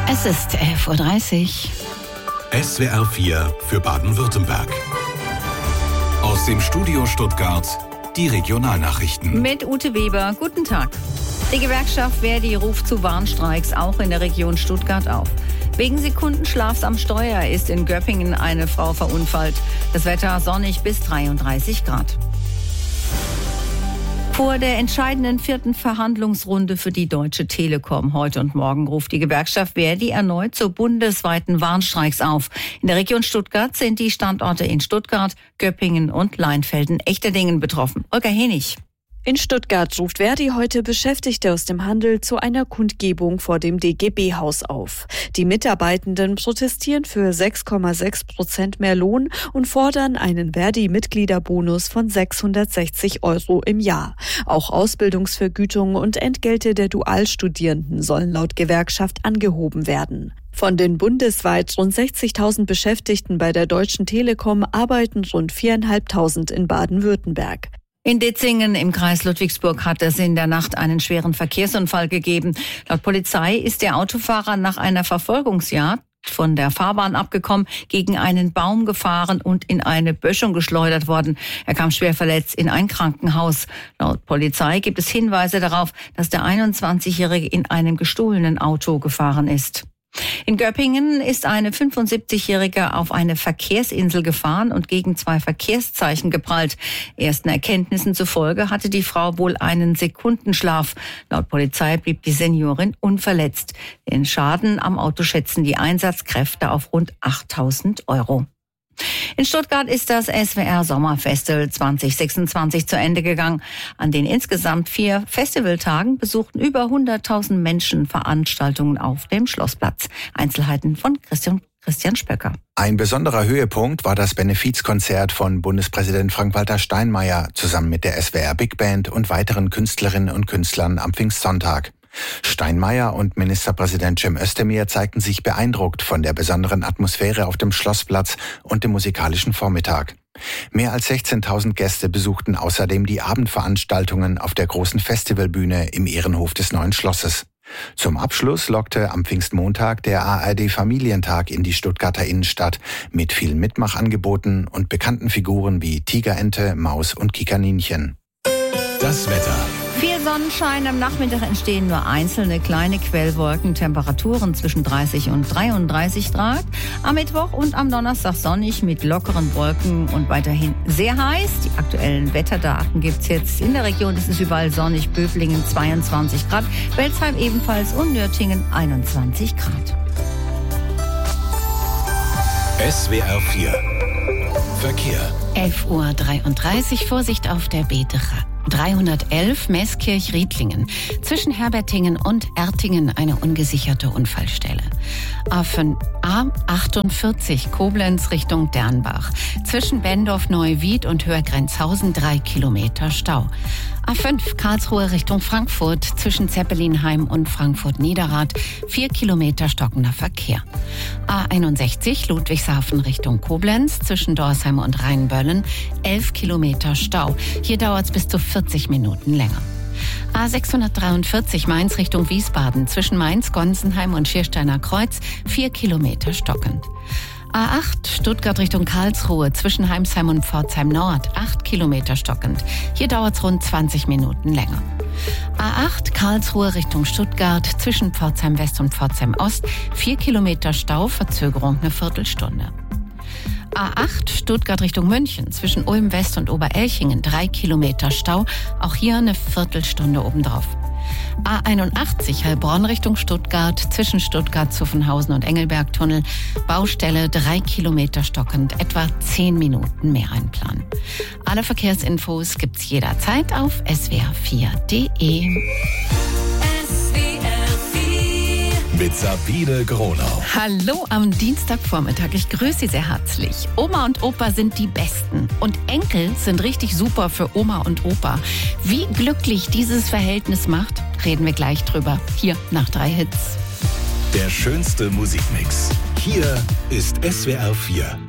Es ist 11.30 Uhr. SWR 4 für Baden-Württemberg. Aus dem Studio Stuttgart die Regionalnachrichten. Mit Ute Weber. Guten Tag. Die Gewerkschaft Verdi ruft zu Warnstreiks auch in der Region Stuttgart auf. Wegen Sekundenschlafs am Steuer ist in Göppingen eine Frau verunfallt. Das Wetter sonnig bis 33 Grad. Vor der entscheidenden 4. Verhandlungsrunde für die Deutsche Telekom heute und morgen ruft die Gewerkschaft Verdi erneut zu bundesweiten Warnstreiks auf. In der Region Stuttgart sind die Standorte in Stuttgart, Göppingen und Leinfelden-Echterdingen betroffen. Olga Henig. In Stuttgart ruft Verdi heute Beschäftigte aus dem Handel zu einer Kundgebung vor dem DGB-Haus auf. Die Mitarbeitenden protestieren für 6,6% mehr Lohn und fordern einen Verdi-Mitgliederbonus von 660 € im Jahr. Auch Ausbildungsvergütungen und Entgelte der Dualstudierenden sollen laut Gewerkschaft angehoben werden. Von den bundesweit rund 60.000 Beschäftigten bei der Deutschen Telekom arbeiten rund 4.500 in Baden-Württemberg. In Ditzingen im Kreis Ludwigsburg hat es in der Nacht einen schweren Verkehrsunfall gegeben. Laut Polizei ist der Autofahrer nach einer Verfolgungsjagd von der Fahrbahn abgekommen, gegen einen Baum gefahren und in eine Böschung geschleudert worden. Er kam schwer verletzt in ein Krankenhaus. Laut Polizei gibt es Hinweise darauf, dass der 21-Jährige in einem gestohlenen Auto gefahren ist. In Göppingen ist eine 75-Jährige auf eine Verkehrsinsel gefahren und gegen 2 Verkehrszeichen geprallt. Ersten Erkenntnissen zufolge hatte die Frau wohl einen Sekundenschlaf. Laut Polizei blieb die Seniorin unverletzt. Den Schaden am Auto schätzen die Einsatzkräfte auf rund 8.000 €. In Stuttgart ist das SWR Sommerfestival 2026 zu Ende gegangen. An den insgesamt 4 Festivaltagen besuchten über 100.000 Menschen Veranstaltungen auf dem Schlossplatz. Einzelheiten von Christian Spöcker. Ein besonderer Höhepunkt war das Benefizkonzert von Bundespräsident Frank-Walter Steinmeier zusammen mit der SWR Big Band und weiteren Künstlerinnen und Künstlern am Pfingstsonntag. Steinmeier und Ministerpräsident Cem Özdemir zeigten sich beeindruckt von der besonderen Atmosphäre auf dem Schlossplatz und dem musikalischen Vormittag. Mehr als 16.000 Gäste besuchten außerdem die Abendveranstaltungen auf der großen Festivalbühne im Ehrenhof des Neuen Schlosses. Zum Abschluss lockte am Pfingstmontag der ARD Familientag in die Stuttgarter Innenstadt mit vielen Mitmachangeboten und bekannten Figuren wie Tigerente, Maus und Kikaninchen. Das Wetter. Viel Sonnenschein, am Nachmittag entstehen nur einzelne kleine Quellwolken, Temperaturen zwischen 30 und 33 Grad. Am Mittwoch und am Donnerstag sonnig mit lockeren Wolken und weiterhin sehr heiß. Die aktuellen Wetterdaten gibt's jetzt in der Region. Es ist überall sonnig, Böblingen 22 Grad, Welzheim ebenfalls und Nürtingen 21 Grad. SWR 4 Verkehr. 11.33 Uhr, Vorsicht auf der B3. 311 Meßkirch-Riedlingen. Zwischen Herbertingen und Ertingen eine ungesicherte Unfallstelle. A48 Koblenz Richtung Dernbach. Zwischen Bendorf-Neuwied und Höhergrenzhausen 3 Kilometer Stau. A5 Karlsruhe Richtung Frankfurt. Zwischen Zeppelinheim und Frankfurt-Niederrad 4 Kilometer stockender Verkehr. A61 Ludwigshafen Richtung Koblenz. Zwischen Dorsheim und Rheinböllen 11 Kilometer Stau. Hier dauert es bis zu 40 Minuten länger. A643 Mainz Richtung Wiesbaden. Zwischen Mainz, Gonsenheim und Schiersteiner Kreuz 4 Kilometer stockend. A8 Stuttgart Richtung Karlsruhe. Zwischen Heimsheim und Pforzheim Nord 8 Kilometer stockend. Hier dauert es rund 20 Minuten länger. A8 Karlsruhe Richtung Stuttgart. Zwischen Pforzheim West und Pforzheim Ost 4 Kilometer Stau, Verzögerung eine Viertelstunde. A8 Stuttgart Richtung München. Zwischen Ulm West und Oberelchingen 3 Kilometer Stau. Auch hier eine Viertelstunde obendrauf. A81 Heilbronn Richtung Stuttgart. Zwischen Stuttgart, Zuffenhausen und Engelbergtunnel. Baustelle 3 Kilometer stockend. Etwa 10 Minuten mehr einplanen. Alle Verkehrsinfos gibt's jederzeit auf swr4.de. Mit Sabine Gronau. Hallo am Dienstagvormittag. Ich grüße Sie sehr herzlich. Oma und Opa sind die Besten. Und Enkel sind richtig super für Oma und Opa. Wie glücklich dieses Verhältnis macht, reden wir gleich drüber. Hier nach 3 Hits. Der schönste Musikmix. Hier ist SWR 4.